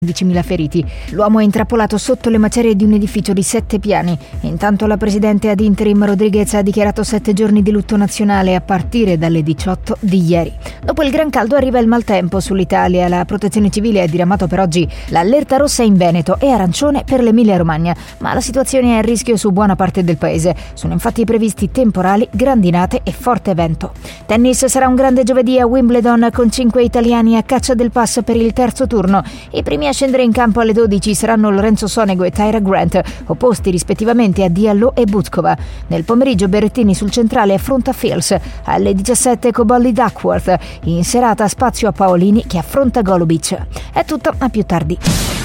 15.000 feriti. L'uomo è intrappolato sotto le macerie di un edificio di 7 piani. Intanto la presidente ad interim Rodriguez ha dichiarato 7 giorni di lutto nazionale a partire dalle 18 di ieri. Dopo il gran caldo arriva il maltempo sull'Italia. La protezione civile ha diramato per oggi l'allerta rossa in Veneto e arancione per l'Emilia Romagna, ma la situazione è a rischio su buona parte del paese. Sono infatti previsti temporali, grandinate e forte vento. Tennis: sarà un grande giovedì a Wimbledon con 5 italiani a caccia del pass per il terzo turno. I primi a scendere in campo alle 12 saranno Lorenzo Sonego e Tyra Grant, opposti rispettivamente a Diallo e Buzkova. Nel pomeriggio Berrettini sul centrale affronta Fils. Alle 17 Cobolli Duckworth. In serata spazio a Paolini che affronta Golubic. È tutto, a più tardi.